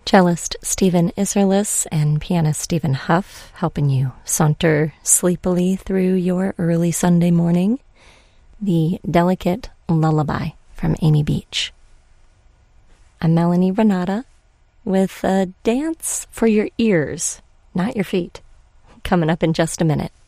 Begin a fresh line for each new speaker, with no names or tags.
Cellist Stephen Isserlis and pianist Stephen Huff helping you saunter sleepily through your early Sunday morning. The Delicate Lullaby from Amy Beach. I'm Melanie Renata with a dance for your ears, not your feet, coming up in just a minute.